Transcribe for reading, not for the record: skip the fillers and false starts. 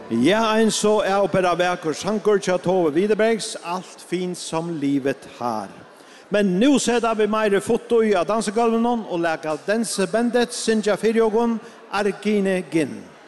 Ja, en så är opera verkor Sankor Tove Widerbergs allt fint som livet har. Men nu sätter vi mer foto i dansegolven och lägger dansebandet Sinja Firjogon Arkine Ginn.